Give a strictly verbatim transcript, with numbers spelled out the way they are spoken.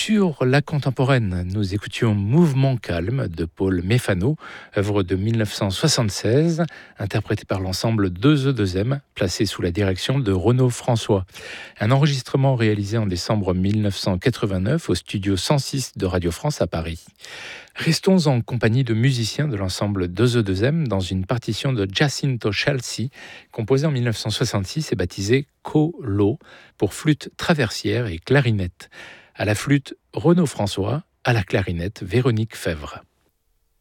Sur la contemporaine, nous écoutions Mouvement calme de Paul Méfano, œuvre de mille neuf cent soixante-seize, interprétée par l'ensemble deux E deux M, placé sous la direction de Renaud François. Un enregistrement réalisé en décembre mille neuf cent quatre-vingt-neuf au studio cent six de Radio France à Paris. Restons en compagnie de musiciens de l'ensemble deux E deux M dans une partition de Jacinto Chelsea, composée en mille neuf cent soixante-six et baptisée Co-Lo, pour flûte traversière et clarinette. À la flûte, Renaud François, à la clarinette, Véronique Fèvre.